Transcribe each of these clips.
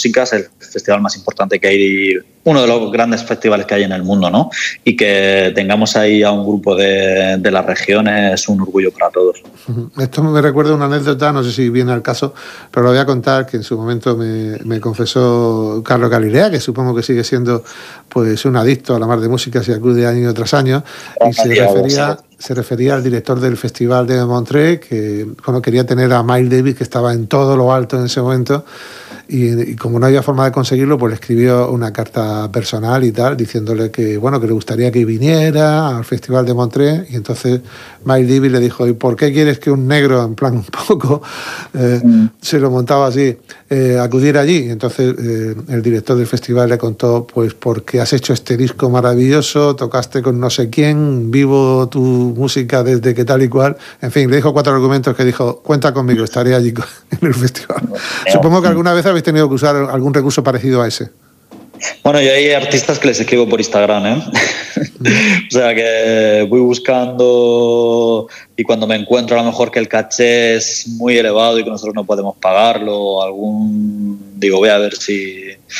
Músicas, el festival más importante que hay, uno de los grandes festivales que hay en el mundo, ¿no? Y que tengamos ahí a un grupo de la región es un orgullo para todos. Esto me recuerda una anécdota, no sé si viene al caso, pero lo voy a contar, que en su momento me confesó Carlos Galilea, que supongo que sigue siendo pues un adicto a la mar de músicas y acude año tras año, y se refería al director del Festival de Montreux, que quería tener a Miles Davis, que estaba en todo lo alto en ese momento, y como no había forma de conseguirlo, pues le escribió una carta personal y tal, diciéndole que le gustaría que viniera al Festival de Montreux. Y entonces Miles Davis le dijo: ¿y por qué quieres que un negro, en plan un poco se lo montaba así, acudiera allí? Y entonces el director del festival le contó: pues porque has hecho este disco maravilloso, tocaste con no sé quién, vivo tu música desde que tal y cual. En fin, le dijo 4 argumentos que dijo: cuenta conmigo, estaré allí en el festival. Supongo que alguna vez habéis tenido que usar algún recurso parecido a ese. Bueno, yo hay artistas que les escribo por Instagram, ¿eh? O sea que voy buscando, y cuando me encuentro a lo mejor que el caché es muy elevado y que nosotros no podemos pagarlo, digo, voy a ver si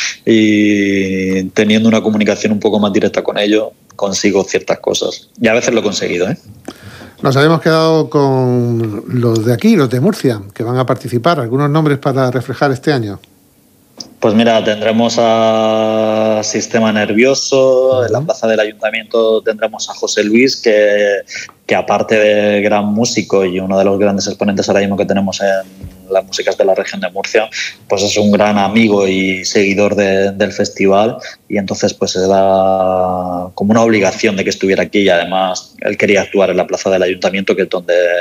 teniendo una comunicación un poco más directa con ellos consigo ciertas cosas. Y a veces lo he conseguido, ¿eh? Nos habíamos quedado con los de aquí, los de Murcia, que van a participar. ¿Algunos nombres para reflejar este año? Pues mira, tendremos a Sistema Nervioso, en la plaza del Ayuntamiento tendremos a José Luis, que aparte de gran músico y uno de los grandes exponentes ahora mismo que tenemos en las músicas de la región de Murcia, pues es un gran amigo y seguidor del festival, y entonces pues era como una obligación de que estuviera aquí, y además él quería actuar en la plaza del Ayuntamiento, que es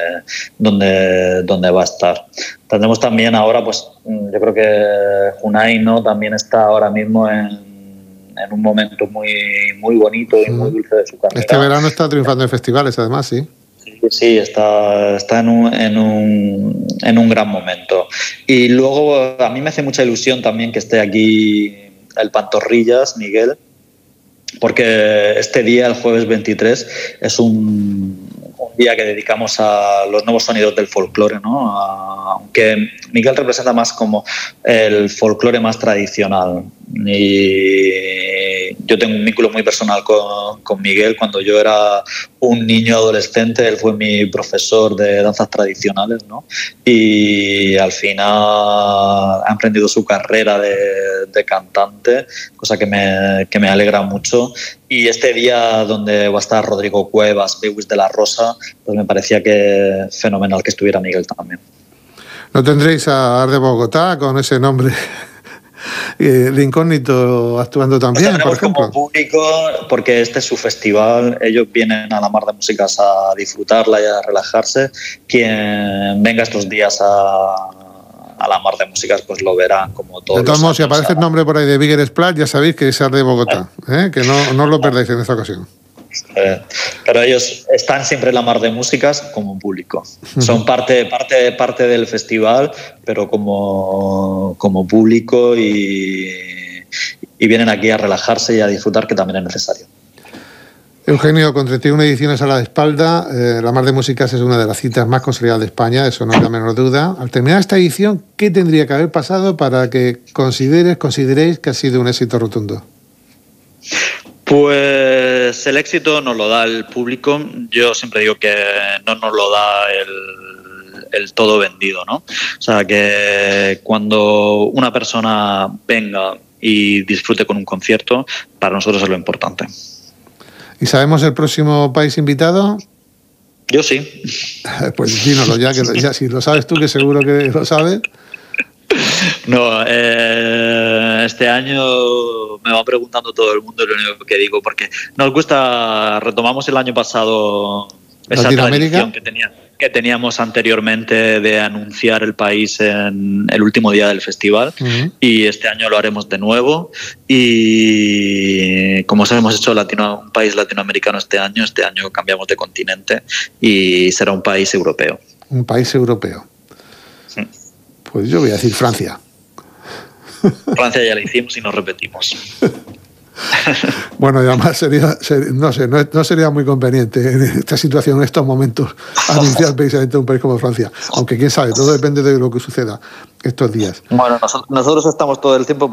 donde va a estar. Tendremos también ahora, pues yo creo que Junai, ¿no?, también está ahora mismo en un momento muy, muy bonito y muy dulce de su carrera. Este verano está triunfando en festivales, además, sí. Sí, está en un gran momento. Y luego a mí me hace mucha ilusión también que esté aquí el Pantorrillas, Miguel, porque este día, el jueves 23, es un día que dedicamos a los nuevos sonidos del folclore, ¿no? Aunque Miguel representa más como el folclore más tradicional. Y yo tengo un vínculo muy personal con Miguel. Cuando yo era un niño adolescente, él fue mi profesor de danzas tradicionales, ¿no? Y al final ha emprendido su carrera de cantante, cosa que me alegra mucho. Y este día donde va a estar Rodrigo Cuevas, Bewis de la Rosa, pues me parecía que fenomenal que estuviera Miguel también. ¿No tendréis a Art de Bogotá con ese nombre de incógnito actuando también, por ejemplo? Como público, porque este es su festival, ellos vienen a la Mar de Músicas a disfrutarla y a relajarse. Quien venga estos días a la Mar de Músicas pues lo verán como todos. De todos modos, si aparece el nombre por ahí de Bigger Splash, ya sabéis que es Art de Bogotá, que no lo perdáis en esta ocasión. Pero ellos están siempre en la Mar de Músicas como público. Son parte del festival, pero como público, y vienen aquí a relajarse y a disfrutar, que también es necesario. Eugenio, con 31 ediciones a la espalda, la Mar de Músicas es una de las citas más consolidadas de España, eso no hay la menor duda. Al terminar esta edición, ¿qué tendría que haber pasado para que consideréis que ha sido un éxito rotundo? Pues el éxito nos lo da el público. Yo siempre digo que no nos lo da el todo vendido, ¿no? O sea, que cuando una persona venga y disfrute con un concierto, para nosotros es lo importante. ¿Y sabemos el próximo país invitado? Yo sí. Pues dínoslo ya, si lo sabes tú, que seguro que lo sabes. No, este año me va preguntando todo el mundo, lo único que digo, porque nos gusta, retomamos el año pasado esa tradición que teníamos anteriormente de anunciar el país en el último día del festival, y este año lo haremos de nuevo, y como hemos hecho un país latinoamericano este año cambiamos de continente y será un país europeo. Un país europeo. Sí. Pues yo voy a decir Francia. Francia ya lo hicimos y nos repetimos. Bueno, y además no sería muy conveniente en esta situación, en estos momentos, anunciar precisamente un país como Francia. Aunque quién sabe, todo depende de lo que suceda estos días. Bueno, nosotros estamos todo el tiempo